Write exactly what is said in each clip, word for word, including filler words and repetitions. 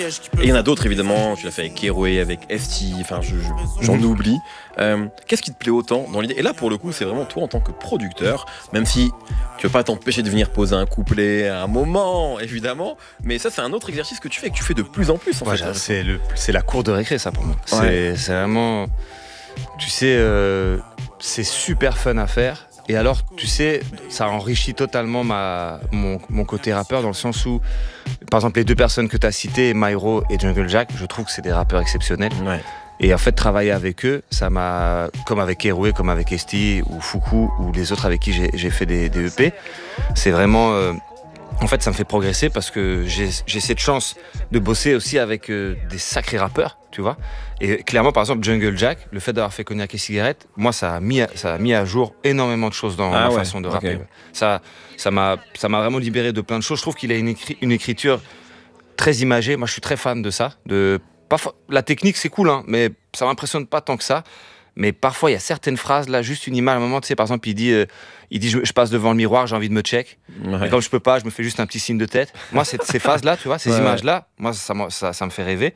Et il y en a d'autres évidemment, tu l'as fait avec Keroué, avec F T, enfin je, je, j'en oublie. Euh, qu'est-ce qui te plaît autant dans l'idée ? Et là pour le coup c'est vraiment toi en tant que producteur, même si tu veux pas t'empêcher de venir poser un couplet à un moment évidemment, mais ça c'est un autre exercice que tu fais et que tu fais de plus en plus en ouais, fait. C'est, le, c'est la cour de récré ça pour moi. Ouais. C'est, c'est vraiment, tu sais, euh, c'est super fun à faire. Et alors, tu sais, ça enrichit totalement ma, mon, mon côté rappeur dans le sens où, par exemple, les deux personnes que tu as citées, Myro et Jungle Jack, je trouve que c'est des rappeurs exceptionnels. Ouais. Et en fait, travailler avec eux, ça m'a, comme avec Keroué, comme avec Esti ou Fuku ou les autres avec qui j'ai, j'ai fait des, des E P, c'est vraiment... Euh, en fait, ça me fait progresser parce que j'ai, j'ai cette chance de bosser aussi avec euh, des sacrés rappeurs, tu vois. Et clairement, par exemple, Jungle Jack, le fait d'avoir fait Cognac et Cigarette, moi, ça a mis à, ça a mis à jour énormément de choses dans ah ma ouais, façon de rapper. okay. Ça, ça m'a, ça m'a vraiment libéré de plein de choses. Je trouve qu'il a une, écri- une écriture très imagée. Moi, je suis très fan de ça. De, pas fa- la technique, c'est cool, hein, mais ça m'impressionne pas tant que ça. Mais parfois, il y a certaines phrases, là, juste une image. À un moment, tu sais, par exemple, il dit, euh, il dit je, je passe devant le miroir, j'ai envie de me check. Ouais. Et comme je peux pas, je me fais juste un petit signe de tête. Moi, c'est, ces phases-là, tu vois, ces ouais, images-là, moi, ça, ça, ça me fait rêver.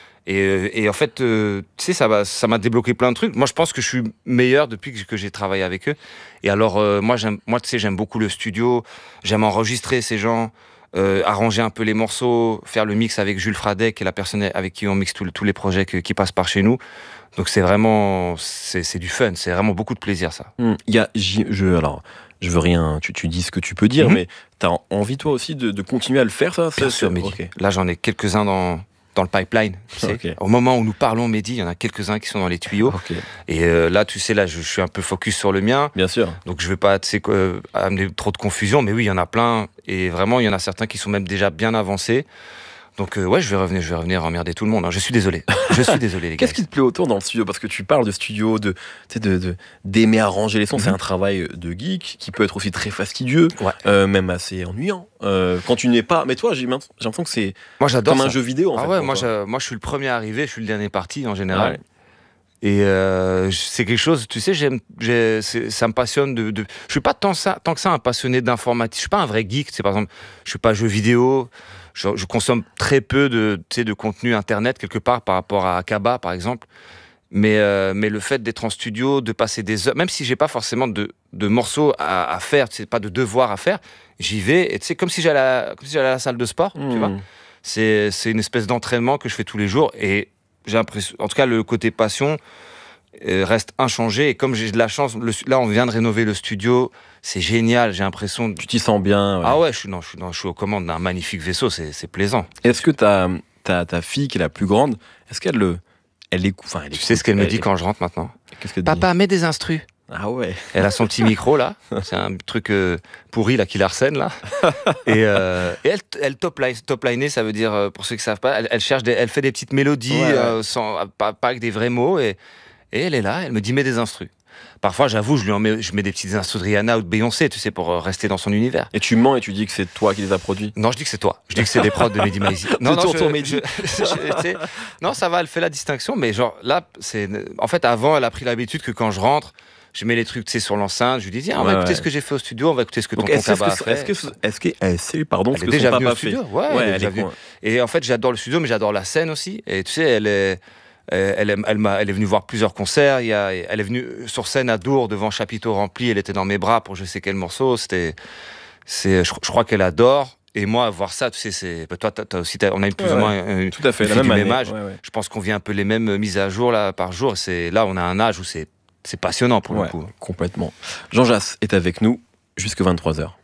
Et, et en fait, euh, tu sais, ça m'a, ça m'a débloqué plein de trucs. Moi, je pense que je suis meilleur depuis que, que j'ai travaillé avec eux. Et alors, euh, moi, j'aime, moi, tu sais, j'aime beaucoup le studio. J'aime enregistrer ces gens, euh, arranger un peu les morceaux, faire le mix avec Jules Fradet, qui est la personne avec qui on mixe tous, tous les projets que, qui passent par chez nous. Donc c'est vraiment, c'est, c'est du fun, c'est vraiment beaucoup de plaisir ça. Il mmh, y a, je, alors, je veux rien, tu, tu dis ce que tu peux dire, mmh. mais t'as envie toi aussi de, de continuer à le faire ça ? Bien sûr, Mehdi. Okay. Là j'en ai quelques-uns dans, dans le pipeline. Tu sais. Okay. Au moment où nous parlons, Mehdi, il y en a quelques-uns qui sont dans les tuyaux. Okay. Et euh, là, tu sais, là je, je suis un peu focus sur le mien. Bien sûr. Donc je vais pas tu sais, euh, amener trop de confusion, mais oui, il y en a plein. Et vraiment, il y en a certains qui sont même déjà bien avancés. Donc euh, ouais, je vais revenir, je vais revenir emmerder tout le monde. Hein. Je suis désolé, je suis désolé les gars. Qu'est-ce qui te plaît autant dans le studio ? Parce que tu parles de studio, de, tu sais, de, de d'aimer arranger les sons. Mm-hmm. C'est un travail de geek qui peut être aussi très fastidieux, ouais. euh, même assez ennuyant. Euh, quand tu n'es pas, mais toi, j'ai, j'ai l'impression que c'est moi, j'adore comme ça. un jeu vidéo. En ah fait, ouais, moi, je, moi, je suis le premier arrivé, je suis le dernier parti en général. Ouais. Et euh, c'est quelque chose, tu sais, j'aime, j'ai, c'est, ça me passionne de, de. Je suis pas tant ça, tant que ça un passionné d'informatique. Je suis pas un vrai geek. Tu sais, par exemple, je suis pas jeu vidéo. Je, je consomme très peu de, tu sais, de contenu internet quelque part par rapport à Akaba par exemple. Mais, euh, mais le fait d'être en studio, de passer des heures, même si j'ai pas forcément de, de morceaux à, à faire, tu sais, pas de devoirs à faire, j'y vais. Et tu sais, comme si j'allais à la, comme si j'allais à la salle de sport, mmh. tu vois. C'est, c'est une espèce d'entraînement que je fais tous les jours. Et j'ai l'impression, en tout cas, le côté passion euh, reste inchangé. Et comme j'ai de la chance, le, là, on vient de rénover le studio. C'est génial, j'ai l'impression... Tu t'y sens bien. Ouais. Ah ouais, je suis, non, je, suis, non, je suis aux commandes d'un magnifique vaisseau, c'est, c'est plaisant. Est-ce que ta, ta, ta fille, qui est la plus grande, est-ce qu'elle le... Elle écoute, enfin, elle tu écoute, sais ce qu'elle elle, me dit elle... quand je rentre maintenant ? Qu'est-ce qu'elle Papa, dit ? mets des instrus. Ah ouais. Elle a son petit micro, là. C'est un truc euh, pourri, là, qui l'arsène, là. Et, euh, et elle, elle top line, top liner, ça veut dire, pour ceux qui ne savent pas, elle, elle, cherche des, elle fait des petites mélodies, ouais, ouais. Euh, sans, pas, pas avec des vrais mots. Et, et elle est là, elle me dit, mets des instrus. Parfois, j'avoue, je lui en mets, je mets des petites instrus de Rihanna ou de Beyoncé, tu sais, pour rester dans son univers. Et tu mens et tu dis que c'est toi qui les as produits ? Non, je dis que c'est toi. Je dis que c'est des prods de Mehdi Maizi. Non, non, je, je, je, je, non, ça va, elle fait la distinction, mais genre là, c'est. En fait, avant, elle a pris l'habitude que quand je rentre, je mets les trucs, tu sais, sur l'enceinte. Je lui dis, tiens, on va ouais, écouter ouais. ce que j'ai fait au studio, on va écouter ce que ton concaba a fait. Est-ce que, est-ce que, est-ce que, pardon, elle ce est que déjà son venue papa au studio. fait. Ouais, ouais, elle est elle déjà est venue. Et en fait, j'adore le studio, mais j'adore la scène aussi. Et tu sais, elle est. Elle, elle, elle, m'a, elle est venue voir plusieurs concerts. Il y a, elle est venue sur scène à Dour devant chapiteau rempli. Elle était dans mes bras pour je sais quel morceau. C'était, c'est, je, je crois qu'elle adore. Et moi, voir ça, tu sais, c'est. Toi, t'as, t'as aussi, t'as, on a eu plus ouais, ou moins une, tout à fait, la même du année. même âge. Ouais, ouais. Je pense qu'on vient un peu les mêmes mises à jour là par jour. C'est là, on a un âge où c'est, c'est passionnant pour ouais, le coup. Complètement. Jean Jass est avec nous jusqu'à vingt-trois heures.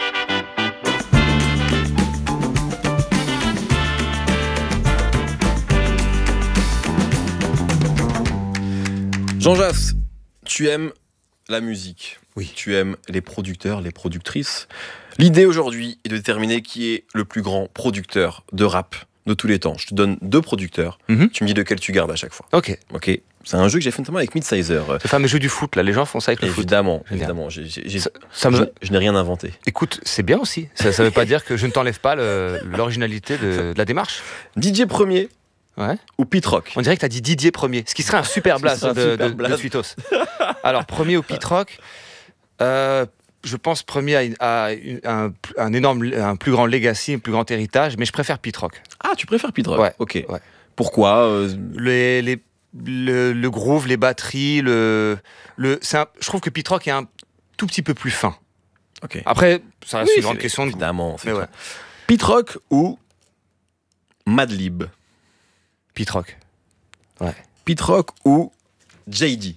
Jean Jass, tu aimes la musique, oui. Tu aimes les producteurs, les productrices. L'idée aujourd'hui est de déterminer qui est le plus grand producteur de rap de tous les temps. Je te donne deux producteurs, mm-hmm. Tu me dis lequel tu gardes à chaque fois. Ok. Ok. C'est un jeu que j'ai fait notamment avec Midsizer. Le fameux jeu du foot, là, les gens font ça avec le évidemment, foot. Évidemment, j'ai, j'ai, ça, ça je, me... je n'ai rien inventé. Écoute, c'est bien aussi. Ça ne veut pas dire que je ne t'enlève pas le, l'originalité de, de la démarche. D J Premier. Ouais. Ou Pete Rock. On dirait que tu as dit Didier Premier, ce qui serait un super blast de, de, de Suitos. Alors, Premier ou Pete Rock, euh, je pense, premier à, à un, un énorme, un plus grand legacy, un plus grand héritage, mais je préfère Pete Rock. Ah, tu préfères Pete Rock? Ouais. Ok. Ouais. Pourquoi euh... les, les, le, le groove, les batteries, le, le, c'est un, je trouve que Pete Rock est un tout petit peu plus fin. Ok. Après, ça reste Oui, une grande c'est- question de goût. évidemment. c'est Mais tout. ouais. Pete Rock ou Madlib? Pete Rock. Ouais. Pete Rock ou J D?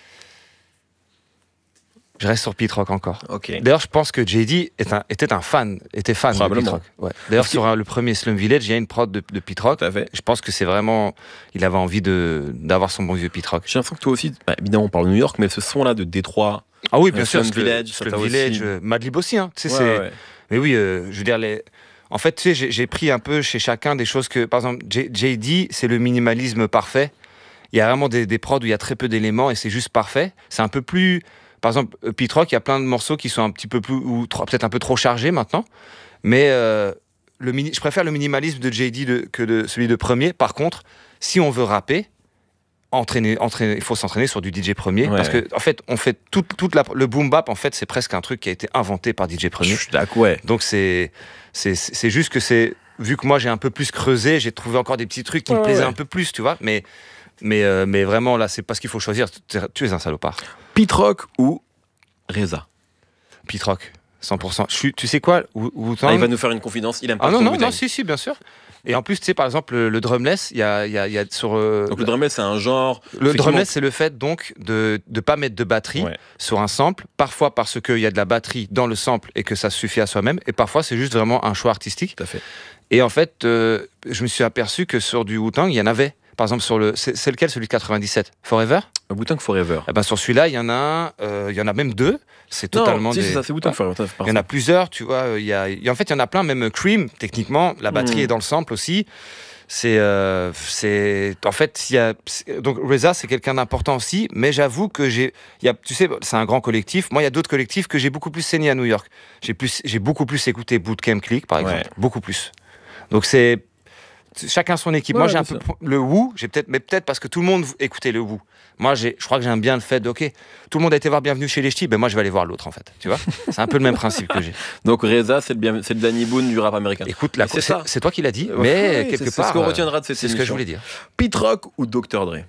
Je reste sur Pete Rock encore. Ok. D'ailleurs, je pense que J D est un, était un fan, était fan de Pete Probablement. Rock. Ouais. D'ailleurs, Parce que- sur un- le premier Slum Village, il y a une prod de, de Pete Rock. Tout à fait. Je pense que c'est vraiment, il avait envie de d'avoir son bon vieux Pete Rock. J'ai l'impression que toi aussi, bah, évidemment, on parle de New York, mais ce son-là de Détroit. Ah oui, Euh, bien sûr. Slum Slum Village, ça Slum t'a Village, aussi- euh, Madlib aussi. Hein. Tu sais, Ouais, c'est. ouais. Mais oui, euh, je veux dire les. En fait, tu sais, j'ai, j'ai pris un peu chez chacun des choses que, par exemple, J- J D, c'est le minimalisme parfait. Il y a vraiment des, des prods où il y a très peu d'éléments et c'est juste parfait. C'est un peu plus. Par exemple, euh, Pete Rock, il y a plein de morceaux qui sont un petit peu plus ou trop- peut-être un peu trop chargés maintenant. Mais euh, le mini, je préfère le minimalisme de J D de- que de celui de premier. Par contre, si on veut rapper, entraîner, entraîner, il faut s'entraîner sur du D J premier Ouais. parce que en fait, on fait tout, toute la, le boom bap. En fait, c'est presque un truc qui a été inventé par D J Je premier. suis d'accord, ouais. Donc c'est c'est c'est juste que c'est vu que moi j'ai un peu plus creusé, j'ai trouvé encore des petits trucs qui Ouais, me plaisaient ouais. un peu plus, tu vois. Mais mais euh, mais vraiment là, c'est pas ce qu'il faut choisir. Tu es- Tu es un salopard. Pete Rock ou Reza? Pete Rock, cent pour cent. Je suis, tu sais quoi, Wu- Wu-Tang- Ah, il va nous faire une confidence, il aime pas Ah non trop non Wu-Tang. non, si si bien sûr. Et en plus, tu sais, par exemple, le, le drumless, il y a, il y, a, il y a sur euh, Donc le drumless, c'est un genre. le effectivement- drumless, c'est le fait donc de ne pas mettre de batterie Ouais. sur un sample, parfois parce qu'il y a de la batterie dans le sample et que ça suffit à soi-même, et parfois c'est juste vraiment un choix artistique. Tout à fait. Et en fait, euh, je me suis aperçu que sur du Wu-Tang, il y en avait. Par exemple, sur le, c'est, c'est lequel, celui de quatre-vingt-dix-sept? Forever? Wu-Tang Forever. Eh ben, sur celui-là, il y en a un, euh, il y en a même deux. C'est Non, totalement si, des... c'est ça, c'est Wu-Tang Ouais. Forever. Il y en a plusieurs, tu vois. euh, Il y a, il y a- en fait, il y en a plein, même Cream, techniquement, la batterie Mm. est dans le sample aussi. C'est, euh, c'est, en fait, il y a, c'est- donc Reza, c'est quelqu'un d'important aussi, mais j'avoue que j'ai, il y a, tu sais, c'est un grand collectif. Moi, il y a d'autres collectifs que j'ai beaucoup plus saigné à New York. J'ai plus, j'ai beaucoup plus écouté Bootcamp Click, par exemple, Ouais. beaucoup plus. Donc c'est chacun son équipe. Ouais, Moi, j'ai un bien peu le Wu, j'ai peut-être, mais peut-être parce que tout le monde écoutait le Wu. Moi, j'ai, je crois que j'aime bien le fait de, ok, tout le monde a été voir Bienvenue chez les Ch'tis, ben moi, je vais aller voir l'autre, en fait. Tu vois, c'est un peu le même principe que j'ai. Donc Reza, c'est le, bien- c'est le Danny Boone du rap américain. Écoute, la Et c'est c'est, ça. c'est toi qui l'as dit, Ouais, mais ouais, quelque c'est- part, c'est ce qu'on euh, retiendra de cette c'est ce que je émission. voulais dire. Pete Rock ou docteur Dre?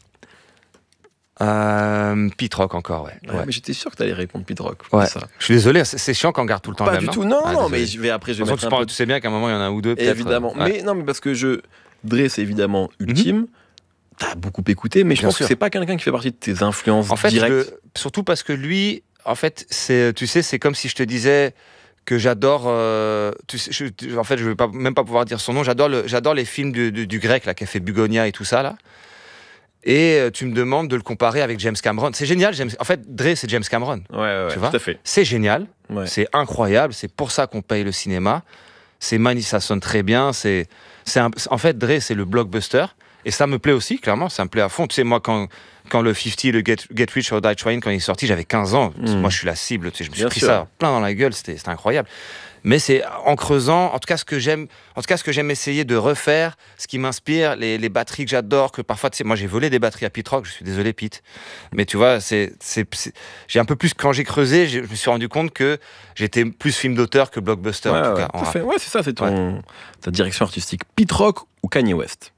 Euh, Pete Rock encore, ouais. Ouais, Ouais. mais j'étais sûr que t'allais répondre Pete Rock. Ouais. C'est ça. Je suis désolé, c'est, c'est chiant qu'on garde tout le temps Pas le même du nom. tout, non, Ah, non, désolé. mais je vais après, je De vais toute façon, mettre tu, un parles- peu- tu sais bien qu'à un moment, il y en a un ou deux, peut-être. Évidemment. euh, ouais. Mais non, mais parce que je. Dre, c'est évidemment ultime. T'as beaucoup écouté, mais je Bien pense sûr. que c'est pas quelqu'un qui fait partie de tes influences En fait, directes. le- surtout parce que lui, en fait, c'est, tu sais, c'est comme si je te disais que j'adore. euh, tu sais, je- tu- en fait, je vais pas, même pas pouvoir dire son nom. J'adore, le, j'adore les films du, du, du grec là, qui a fait Bugonia et tout ça là. Et euh, tu me demandes de le comparer avec James Cameron. C'est génial. James, en fait, Dre, c'est James Cameron. Ouais, ouais, ouais, Tu tout vois à fait. C'est génial. Ouais. C'est incroyable. C'est pour ça qu'on paye le cinéma. C'est magnifique. Ça sonne très bien. C'est, c'est un- en fait, Dre, c'est le blockbuster. Et ça me plaît aussi, clairement, ça me plaît à fond. Tu sais, moi, quand, quand le cinquante, le Get, Get Rich or Die Trying, quand il est sorti, j'avais quinze ans. Mm. Moi, je suis la cible. Tu sais, je me suis Bien pris sûr. ça plein dans la gueule. C'était, c'était incroyable. Mais c'est en creusant, en tout cas, ce que j'aime, en tout cas, ce que j'aime essayer de refaire, ce qui m'inspire, les, les batteries que j'adore, que parfois, tu sais, moi, j'ai volé des batteries à Pete Rock. Je suis désolé, Pete. Mais tu vois, c'est, c'est, c'est- j'ai un peu plus, quand j'ai creusé, j'ai- je me suis rendu compte que j'étais plus film d'auteur que blockbuster, Ouais, en tout ouais, cas. tout en à rap. fait. Ouais, c'est ça, c'est ton, ta direction artistique. Pete Rock ou Kanye West?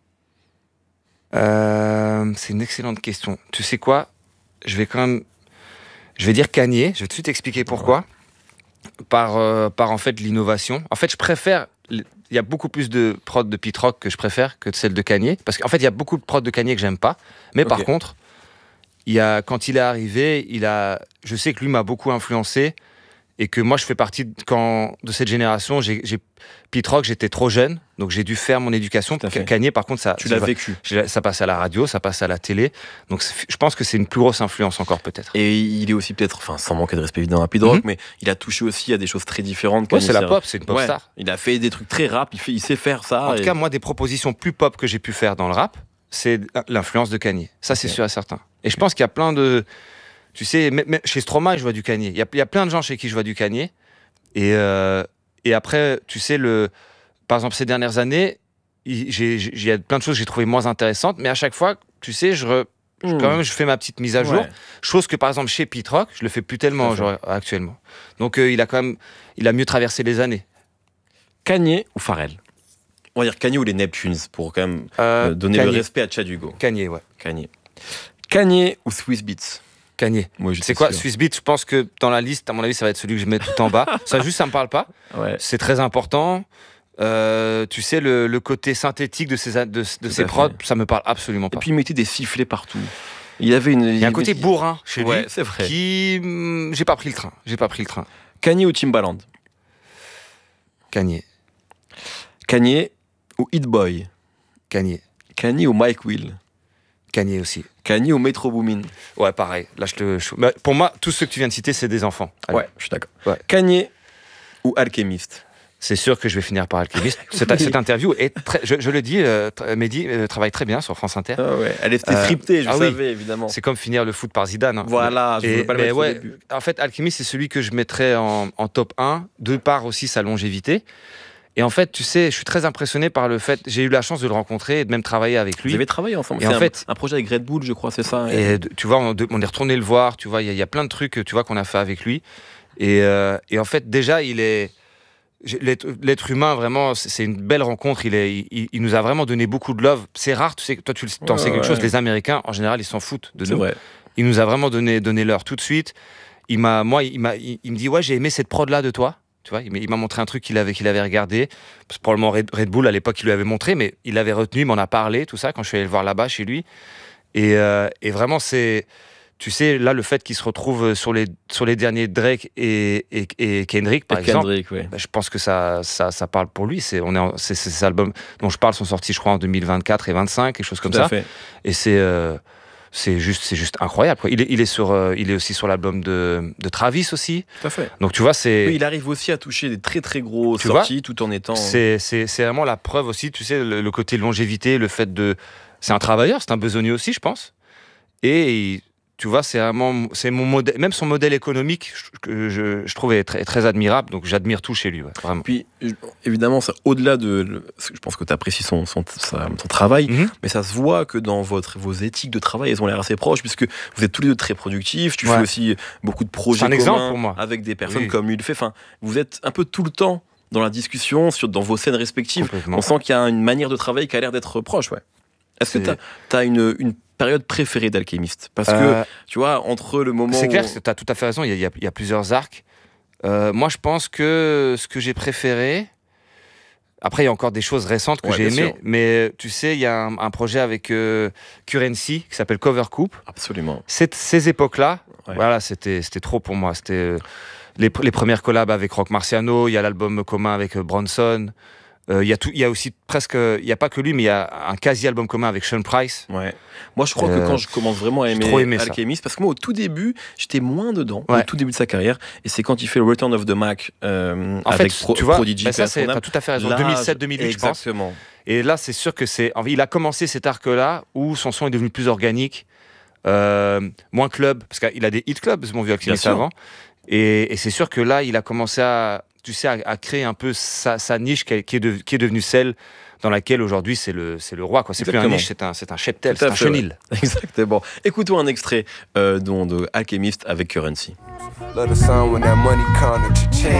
Euh, c'est une excellente question. Tu sais quoi? Je vais quand même. Je vais dire Kanye. Je vais tout de suite expliquer pourquoi. Par, euh, par en fait l'innovation. En fait, je préfère. Il y a beaucoup plus de prod de Pete Rock que je préfère que de celle de Kanye. Parce qu'en fait, il y a beaucoup de prod de Kanye que j'aime pas. Mais par Ok. contre, il y a, quand il est arrivé, il a, je sais que lui m'a beaucoup influencé. Et que moi, je fais partie de, quand, de cette génération. J'ai, j'ai, Pete Rock, j'étais trop jeune. Donc, j'ai dû faire mon éducation. Tout à fait. Kanye, par contre, ça. Tu ça l'as va- vécu. j'ai- Ça passe à la radio, ça passe à la télé. Donc c'est- je pense que c'est une plus grosse influence encore peut-être. Et il est aussi peut-être, enfin sans manquer de respect évidemment à Pete Rock, Mhm. mais il a touché aussi à des choses très différentes. Ouais, Kanye, c'est la pop, c'est une pop Ouais, star. il a fait des trucs très rap, il, fait, il sait faire ça. En tout et- cas, moi, des propositions plus pop que j'ai pu faire dans le rap, c'est l'influence de Kanye. Ça, c'est Ok. sûr et certain. Et je pense qu'il y a plein de... Tu sais, même- même chez Stromae, je vois du Kanye. Il y a, il y a plein de gens chez qui je vois du Kanye. Et, euh, et après, tu sais, le, par exemple, ces dernières années, il j'ai- j'ai- il y a plein de choses que j'ai trouvées moins intéressantes, mais à chaque fois, tu sais, je, re- Mmh. Quand même, je fais ma petite mise à jour. Ouais. Chose que, par exemple, chez Pete Rock, je le fais plus tellement genre, actuellement. Donc, euh, il a quand même, il a mieux traversé les années. Kanye ou Pharrell? On va dire Kanye ou les Neptunes, pour quand même euh, donner Kanye. Le respect à Chad Hugo. Kanye, ouais. Kanye. Kanye ou Swizz Beatz? Kanye. C'est quoi, Swizz Beatz? Je pense que dans la liste, à mon avis, ça va être celui que je mets tout en bas. Ça, juste, ça me parle pas. Ouais. C'est très important. Euh, tu sais, le, le côté synthétique de ces, de, de ces prods, ça me parle absolument pas. Et puis, il mettait des sifflets partout. Il y avait une. Il y a un côté bourrin chez ouais, lui. C'est vrai. Qui. Hum, j'ai pas pris le train. J'ai pas pris le train. Kanye ou Timbaland? Kanye. Kanye ou Hit Boy? Kanye. Kanye ou Mike Will? Kanye aussi. Kanye ou Metro Boomin? Ouais, pareil. Là, je te. Je... Bah, pour moi, tous ceux que tu viens de citer, c'est des enfants. Allez. Ouais, je suis d'accord. Ouais. Kanye ou Alchemist? C'est sûr que je vais finir par Alchemist. Cette, oui. cette interview est très, je, je le dis, euh, Mehdi euh, travaille très bien sur France Inter. Ah ouais, elle était scriptée, euh, je ah savais oui. évidemment. C'est comme finir le foot par Zidane. Hein. Voilà, je ne voulais pas le mettre ouais, au début. En fait, Alchemist, c'est celui que je mettrais en, en top un, de par aussi sa longévité. Et en fait, tu sais, je suis très impressionné par le fait, j'ai eu la chance de le rencontrer et de même travailler avec lui. Vous avez travaillé ensemble. Et en un, fait, un projet avec Red Bull, je crois, c'est ça. Et, et tu vois, on, on est retourné le voir. Tu vois, il y, y a plein de trucs, tu vois, qu'on a fait avec lui. Et, euh, et en fait, déjà, il est L'être, l'être humain, vraiment, c'est une belle rencontre. Il, est, il, il nous a vraiment donné beaucoup de love. C'est rare, tu sais, toi, tu t'en ouais, sais quelque ouais. chose. Les Américains, en général, ils s'en foutent de c'est nous. Vrai. Il nous a vraiment donné, donné leur tout de suite. Il m'a, moi, il, m'a, il, il me dit, ouais, j'ai aimé cette prod-là de toi. Tu vois, il m'a montré un truc qu'il avait, qu'il avait regardé. Probablement Red, Red Bull, à l'époque, il lui avait montré, mais il l'avait retenu, il m'en a parlé, tout ça, quand je suis allé le voir là-bas, chez lui. Et, euh, et vraiment, c'est... Tu sais, là, le fait qu'il se retrouve sur les, sur les derniers Drake et, et, et Kendrick, par et exemple, Kendrick, oui. bah, je pense que ça, ça, ça parle pour lui. C'est, on est en, c'est, c'est ces albums dont je parle sont sortis, je crois, en deux mille vingt-quatre et vingt-cinq, quelque chose comme Tout à ça. Fait. Et c'est, euh, c'est, juste, c'est juste incroyable. Quoi. Il, est, il, est sur, euh, il est aussi sur l'album de, de Travis aussi. Tout à fait. Donc, tu vois, c'est... Oui, il arrive aussi à toucher des très, très gros tu sorties vois, tout en étant... C'est, c'est, c'est vraiment la preuve aussi, tu sais, le, le côté longévité, le fait de... C'est un travailleur, c'est un besogneux aussi, je pense. Et... Il, tu vois, c'est vraiment, c'est mon modèle, même son modèle économique, que je, je trouvais très, très admirable. Donc, j'admire tout chez lui, ouais, vraiment. Puis, évidemment, ça, au-delà de, je pense que tu apprécies son, son, son, son travail, mm-hmm. mais ça se voit que dans votre, vos éthiques de travail, elles ont l'air assez proches, puisque vous êtes tous les deux très productifs. Tu ouais. fais aussi beaucoup de projets communs exemple pour moi. avec des personnes oui. comme lui le fait. Enfin, vous êtes un peu tout le temps dans la discussion, sur, dans vos scènes respectives. On sent qu'il y a une manière de travail qui a l'air d'être proche, ouais. Est-ce c'est... que tu as une, une période préférée d'Alchemist? Parce euh, que, tu vois, entre le moment c'est où... clair, tu as tout à fait raison, il y a, il y a plusieurs arcs. Euh, moi, je pense que ce que j'ai préféré... Après, il y a encore des choses récentes que ouais, j'ai aimées. Sûr. Mais tu sais, il y a un, un projet avec euh, Currency qui s'appelle Cover Coupe. Absolument. Cette, ces époques-là, ouais. voilà, c'était, c'était trop pour moi. C'était euh, les, les premières collabs avec Rock Marciano, il y a l'album commun avec euh, Bronson... Il euh, y, y a aussi presque, il n'y a pas que lui, mais il y a un quasi-album commun avec Sean Price. Ouais. Moi, je crois euh, que quand je commence vraiment à aimer Alchemist, parce que moi, au tout début, j'étais moins dedans, ouais. au tout début de sa carrière, et c'est quand il fait le Return of the Mac euh, en avec fait, Pro, tu vois, Prodigy. Bah ça, c'est, t'as tout à fait raison. Là, deux mille sept deux mille huit, je pense. Exactement. Et là, c'est sûr que c'est, il a commencé cet arc-là où son son est devenu plus organique, euh, moins club, parce qu'il a des hit clubs, mon vieux Alchemist avant. Et, et c'est sûr que là, il a commencé à tu sais, à, à créer un peu sa, sa niche qui est, qui, est de, qui est devenue celle dans laquelle aujourd'hui c'est le, c'est le roi. Quoi. C'est Exactement. Plus un niche, c'est un, c'est un cheptel, c'est un chenil. Ouais. Exactement. Écoutons un extrait euh, de, de Alchemist avec Currency.